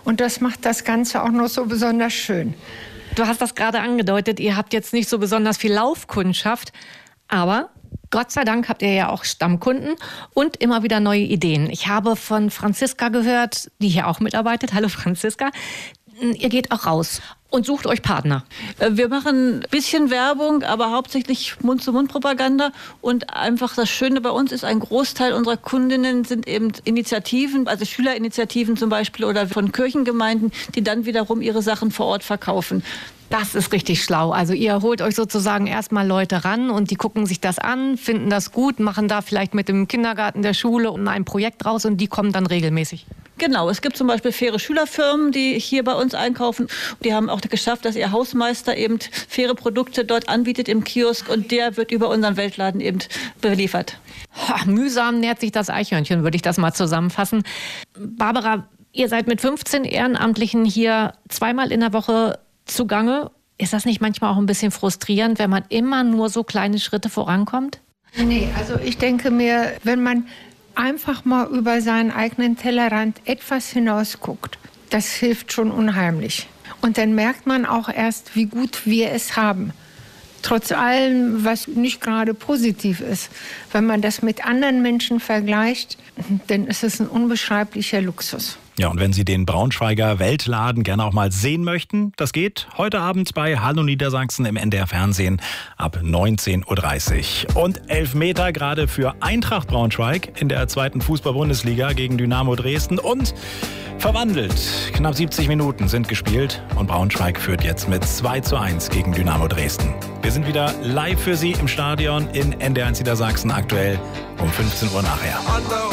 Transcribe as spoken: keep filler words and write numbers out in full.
Und das macht das Ganze auch noch so besonders schön. Du hast das gerade angedeutet, ihr habt jetzt nicht so besonders viel Laufkundschaft, aber Gott sei Dank habt ihr ja auch Stammkunden und immer wieder neue Ideen. Ich habe von Franziska gehört, die hier auch mitarbeitet. Hallo Franziska. Ihr geht auch raus und sucht euch Partner. Wir machen ein bisschen Werbung, aber hauptsächlich Mund-zu-Mund-Propaganda. Und einfach das Schöne bei uns ist, ein Großteil unserer Kundinnen sind eben Initiativen, also Schülerinitiativen zum Beispiel oder von Kirchengemeinden, die dann wiederum ihre Sachen vor Ort verkaufen. Das ist richtig schlau. Also ihr holt euch sozusagen erstmal Leute ran und die gucken sich das an, finden das gut, machen da vielleicht mit dem Kindergarten der Schule ein Projekt raus und die kommen dann regelmäßig. Genau, es gibt zum Beispiel faire Schülerfirmen, die hier bei uns einkaufen. Die haben auch geschafft, dass ihr Hausmeister eben faire Produkte dort anbietet im Kiosk und der wird über unseren Weltladen eben beliefert. Ha, mühsam nährt sich das Eichhörnchen, würde ich das mal zusammenfassen. Barbara, ihr seid mit fünfzehn Ehrenamtlichen hier zweimal in der Woche zugange. Ist das nicht manchmal auch ein bisschen frustrierend, wenn man immer nur so kleine Schritte vorankommt? Nee, also ich denke mir, wenn man einfach mal über seinen eigenen Tellerrand etwas hinausguckt, das hilft schon unheimlich. Und dann merkt man auch erst, wie gut wir es haben. Trotz allem, was nicht gerade positiv ist. Wenn man das mit anderen Menschen vergleicht, dann ist es ein unbeschreiblicher Luxus. Ja, und wenn Sie den Braunschweiger Weltladen gerne auch mal sehen möchten, das geht heute Abend bei Hallo Niedersachsen im N D R Fernsehen ab neunzehn Uhr dreißig. Und Elfmeter gerade für Eintracht Braunschweig in der zweiten Fußball-Bundesliga gegen Dynamo Dresden und verwandelt. Knapp siebzig Minuten sind gespielt und Braunschweig führt jetzt mit zwei zu eins gegen Dynamo Dresden. Wir sind wieder live für Sie im Stadion in N D R eins Niedersachsen aktuell um fünfzehn Uhr nachher.